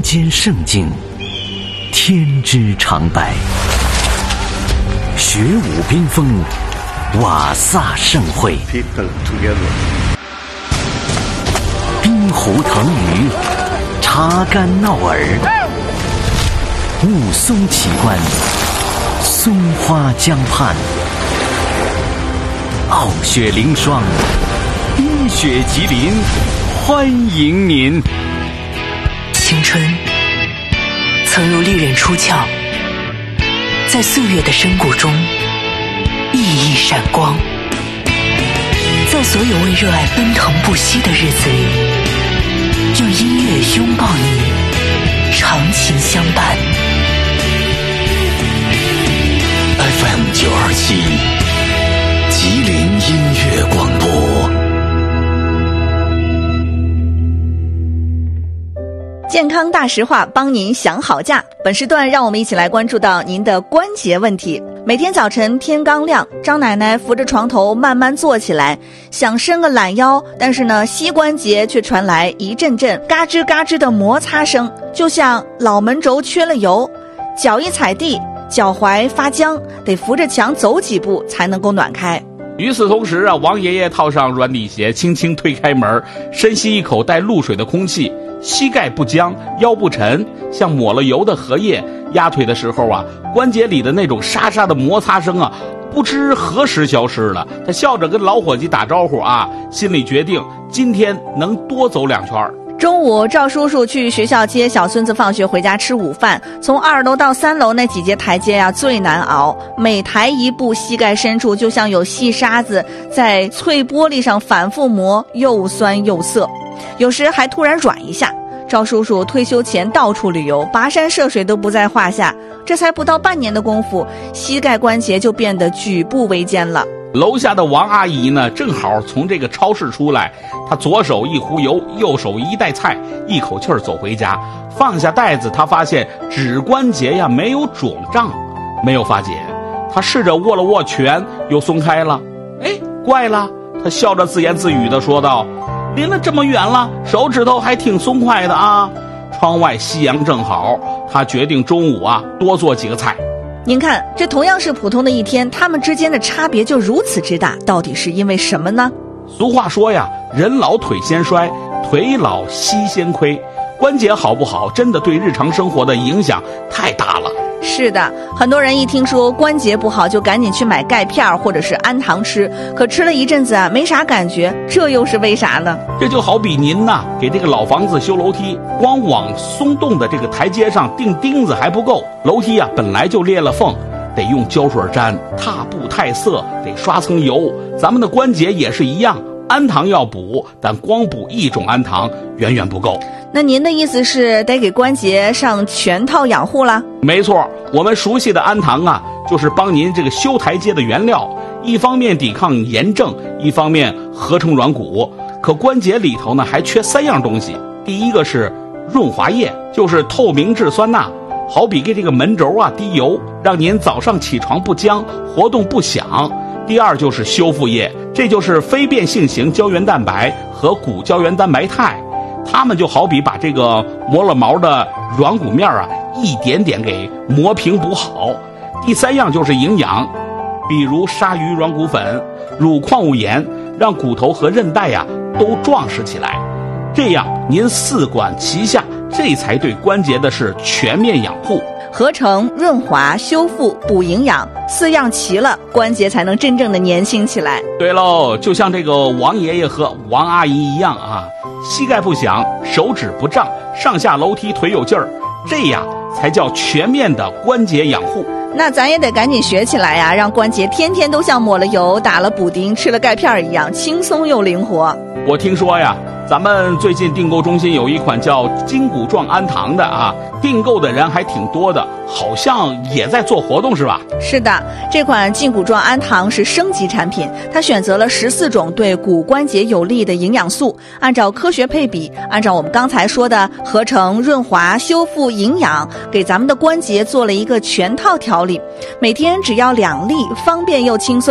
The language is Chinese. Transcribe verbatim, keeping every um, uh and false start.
人间圣境，天之长白，学武边锋，瓦萨盛会，冰湖腾鱼，茶干闹耳，雾凇奇观，松花江畔，傲雪凌霜，冰雪吉林，欢迎您。 青春曾如利刃出鞘，在岁月的深谷中熠熠闪光，在所有为热爱奔腾不息的日子里，用音乐拥抱你，长情相伴。 F M 九二七吉林音乐广播。 健康大实话，帮您想好价。本时段让我们一起来关注到您的关节问题。每天早晨天刚亮，张奶奶扶着床头慢慢坐起来，想伸个懒腰，但是呢，膝关节却传来一阵阵嘎吱嘎吱的摩擦声，就像脑门轴缺了油，脚一踩地，脚踝发僵，得扶着墙走几步才能够暖开。 与此同时啊，王爷爷套上软底鞋，轻轻推开门，深吸一口带露水的空气，膝盖不僵，腰不沉，像抹了油的荷叶。压腿的时候啊，关节里的那种沙沙的摩擦声啊，不知何时消失了。他笑着跟老伙计打招呼啊，心里决定今天能多走两圈。 中午，赵叔叔去学校接小孙子放学回家吃午饭，从二楼到三楼那几节台阶啊最难熬，每抬一步，膝盖深处就像有细沙子在脆玻璃上反复磨，又酸又涩，有时还突然软一下。赵叔叔退休前到处旅游，跋山涉水都不在话下，这才不到半年的功夫，膝盖关节就变得举步维艰了。 楼下的王阿姨呢，正好从这个超市出来，她左手一壶油，右手一袋菜，一口气儿走回家。放下袋子，她发现指关节呀没有肿胀，没有发紧。她试着握了握拳，又松开了。哎，怪了！她笑着自言自语地说道：“离了这么远了，手指头还挺松快的啊。”窗外夕阳正好，她决定中午啊多做几个菜。 您看，这同样是普通的一天，他们之间的差别就如此之大，到底是因为什么呢？ 俗话说呀，人老腿先衰，腿老膝先亏。关节好不好，真的对日常生活的影响太大了。 是的，很多人一听说关节不好，就赶紧去买钙片或者是氨糖吃，可吃了一阵子啊，没啥感觉，这又是为啥呢？ 这就好比您呐，给这个老房子修楼梯，光往松动的这个台阶上钉钉子还不够，楼梯啊本来就裂了缝，得用胶水粘，踏步太涩，得刷层油。咱们的关节也是一样，氨糖要补，但光补一种氨糖远远不够。 那您的意思是得给关节上全套养护了？ 没错，我们熟悉的氨糖啊，就是帮您这个修台阶的原料，一方面抵抗炎症，一方面合成软骨。可关节里头呢还缺三样东西，第一个是润滑液，就是透明质酸钠，好比给这个门轴啊滴油，让您早上起床不僵，活动不响。第二就是修复液，这就是非变性型胶原蛋白和骨胶原蛋白肽，它们就好比把这个磨了毛的软骨面啊一点点给磨平补好。第三样就是营养，比如鲨鱼软骨粉、乳矿物盐，让骨头和韧带呀都壮实起来。这样您四管齐下，这才对关节的是全面养护。 合成、润滑、修复、补营养，四样齐了，关节才能真正的年轻起来。 对喽，就像这个王爷爷和王阿姨一样啊，膝盖不响，手指不胀，上下楼梯腿有劲儿，这样才叫全面的关节养护。 那咱也得赶紧学起来呀，让关节天天都像抹了油、打了补丁、吃了钙片一样轻松又灵活。 我听说呀，咱们最近订购中心有一款叫筋骨状氨糖的啊，订购的人还挺多的，好像也在做活动是吧？ 是的，这款筋骨状氨糖是升级产品，它选择了十四种对骨关节有利的营养素，按照科学配比，按照我们刚才说的合成、润滑、修复、营养，给咱们的关节做了一个全套调理，每天只要两粒，方便又轻松。